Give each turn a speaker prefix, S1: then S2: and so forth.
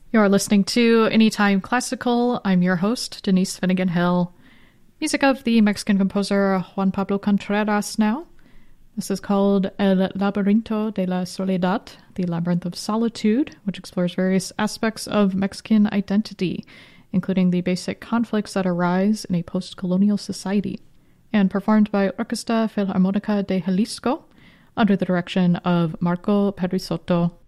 S1: You're listening to Anytime Classical. I'm your host, Denise Finnegan Hill. Music of the Mexican composer Juan Pablo Contreras now. This is called El Laberinto de la Soledad, the Labyrinth of Solitude, which explores various aspects of Mexican identity, including the basic conflicts that arise in a post-colonial society, and performed by Orquesta Filharmónica de Jalisco under the direction of Marco Pedrisotto.